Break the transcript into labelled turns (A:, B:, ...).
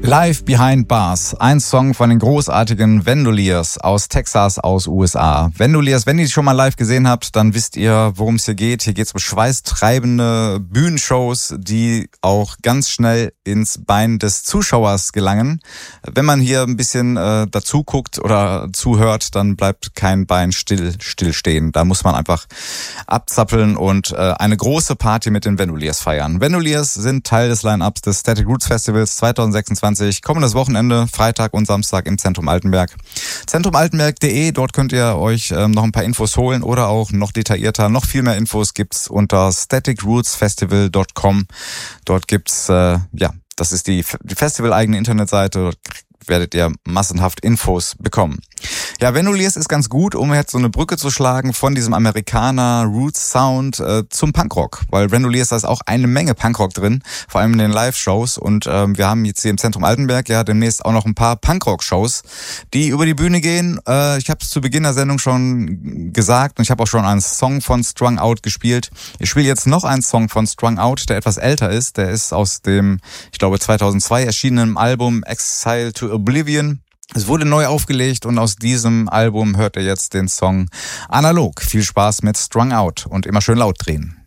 A: Live Behind Bars, ein Song von den großartigen Vandoliers aus Texas, aus USA. Vandoliers, wenn ihr die schon mal live gesehen habt, dann wisst ihr, worum es hier geht. Hier geht es um schweißtreibende Bühnenshows, die auch ganz schnell ins Bein des Zuschauers gelangen. Wenn man hier ein bisschen dazu guckt oder zuhört, dann bleibt kein Bein stillstehen. Da muss man einfach abzappeln und eine große Party mit den Vandoliers feiern. Vandoliers sind Teil des Line-Ups des Static Roots Festivals 2026. Kommendes Wochenende, Freitag und Samstag im Zentrum Altenberg. Zentromaltenberg.de, dort könnt ihr euch noch ein paar Infos holen oder auch noch detaillierter, noch viel mehr Infos gibt's unter staticrootsfestival.com. Dort gibt's, das ist die Festival-eigene Internetseite, dort werdet ihr massenhaft Infos bekommen. Ja, Vandoliers ist ganz gut, um jetzt so eine Brücke zu schlagen von diesem Amerikaner Roots Sound zum Punkrock, weil Vandoliers, da ist auch eine Menge Punkrock drin, vor allem in den Live-Shows, und wir haben jetzt hier im Zentrum Altenberg ja demnächst auch noch ein paar Punkrock-Shows, die über die Bühne gehen. Ich habe es zu Beginn der Sendung schon gesagt und ich habe auch schon einen Song von Strung Out gespielt. Ich spiele jetzt noch einen Song von Strung Out, der etwas älter ist. Der ist aus dem, ich glaube 2002 erschienenen Album Exile to Oblivion. Es wurde neu aufgelegt und aus diesem Album hört ihr jetzt den Song Analog. Viel Spaß mit Strung Out und immer schön laut drehen.